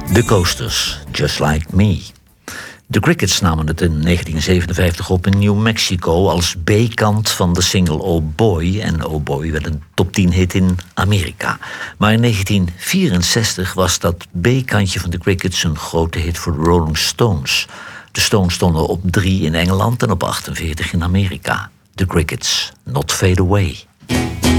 The Coasters, Just Like Me. De Crickets namen het in 1957 op in New Mexico als B-kant van de single Oh Boy. En Oh Boy werd een top 10 hit in Amerika. Maar in 1964 was dat B-kantje van de Crickets een grote hit voor de Rolling Stones. De Stones stonden op 3 in Engeland en op 48 in Amerika. The Crickets, Not Fade Away.